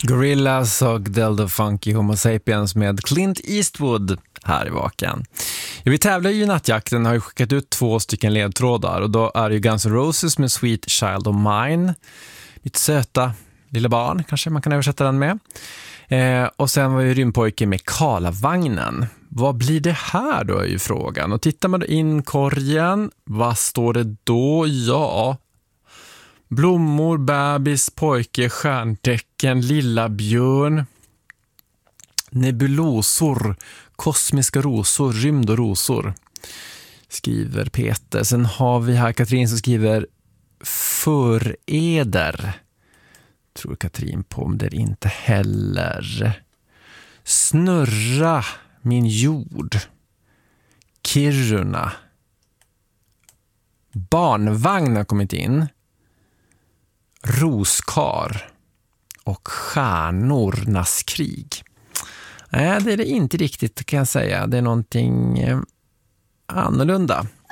Gorillaz och Del the Funky Homo Sapiens med Clint Eastwood här i Vaken. Ja, vi tävlar ju i nattjakten, har ju skickat ut 2 stycken ledtrådar och då är det ju Guns N' Roses med Sweet Child of Mine. Mitt söta lilla barn, kanske man kan översätta den med. Och sen var ju Rymdpojke med Karlavagnen. Vad blir det här då är ju frågan. Och tittar man då in korgen, vad står det då? Ja, blommor, bebis, pojke, stjärntecken, lilla björn, nebulosor, kosmiska rosor, rymd och rosor, skriver Peter. Sen har vi här Katrin som skriver föreder. Tror Katrin på, men det är inte heller. Snurra min jord. Kiruna. Barnvagn har kommit in. Roskar. Och stjärnornas krig. Nej, det är det inte riktigt kan jag säga. Det är någonting annorlunda.